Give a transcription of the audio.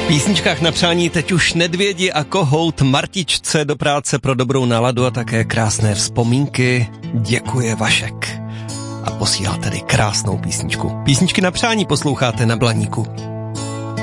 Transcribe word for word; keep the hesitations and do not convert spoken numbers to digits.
písničkách na přání teď už Nedvědi a kohout Martičce do práce pro dobrou náladu a také krásné vzpomínky. Děkuje Vašek. A posílá tedy krásnou písničku. Písničky na přání posloucháte na Blaníku.